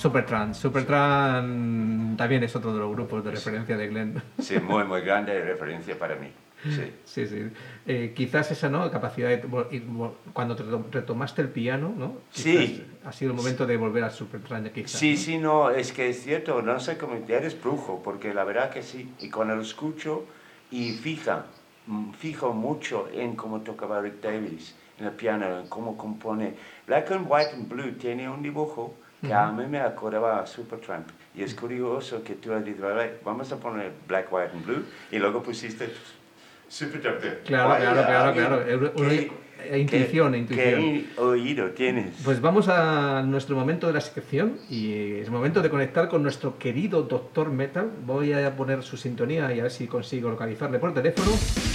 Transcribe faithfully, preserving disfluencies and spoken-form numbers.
Supertramp. Supertramp también es otro de los grupos de Sí. referencia de Glenn. Sí, muy, muy grande referencia para mí. Sí. Sí, sí. Eh, quizás esa, ¿no? Capacidad de... Cuando te retomaste el piano, ¿no? Quizás Sí. ha sido el momento de volver al Supertramp, quizás. Sí, ¿no? sí, no, es que es cierto, no sé cómo, eres brujo, porque la verdad que sí. Y cuando lo escucho y fija, fijo mucho en cómo tocaba Rick Davies en el piano, en cómo compone. Black and White and Blue tiene un dibujo que uh-huh. a mí me acordaba a Supertramp. Y es curioso que tú has dicho, vamos a poner Black, White and Blue, y luego pusiste Supertramp. Claro, Vaya, claro, claro, claro. ¿Qué, intuición, qué, intuición. ¿Qué oído tienes? Pues vamos a nuestro momento de la sección y es momento de conectar con nuestro querido Doctor Metal. Voy a poner su sintonía y a ver si consigo localizarle por teléfono.